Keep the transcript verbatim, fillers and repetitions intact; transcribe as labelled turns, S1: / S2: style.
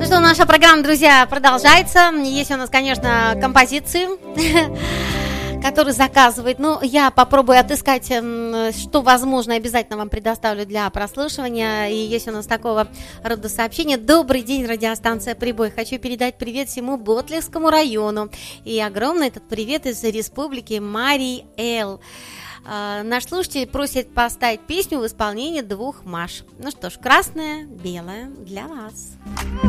S1: что, наша программа, друзья, продолжается. Есть у нас, конечно, композиции, которые заказывают. Ну, я попробую отыскать, что возможно, обязательно вам предоставлю для прослушивания. И есть у нас такого рода сообщение. Добрый день, радиостанция «Прибой». Хочу передать привет всему Ботлихскому району. И огромный этот привет из республики Марий Эл. Наш слушатель просит поставить песню в исполнении двух Маш. Ну что ж, красная, белая для вас.